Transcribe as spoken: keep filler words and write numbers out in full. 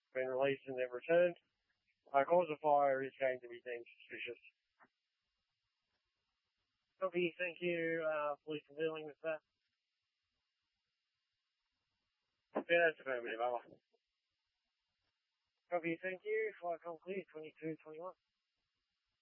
been released and they've returned. Uh, cause of fire is going to be deemed suspicious. Copy, thank you, uh, police for dealing with that. Yeah, that's affirmative, over. Copy, thank you, flight call clear, twenty-two twenty-one.